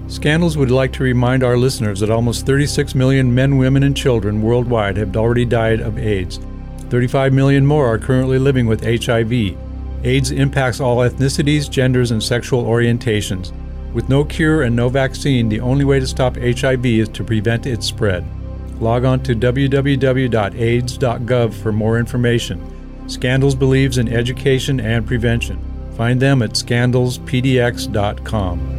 Scandals would like to remind our listeners that almost 36 million men, women, and children worldwide have already died of AIDS. 35 million more are currently living with HIV. AIDS impacts all ethnicities, genders, and sexual orientations. With no cure and no vaccine, the only way to stop HIV is to prevent its spread. Log on to www.aids.gov for more information. Scandals believes in education and prevention. Find them at scandalspdx.com.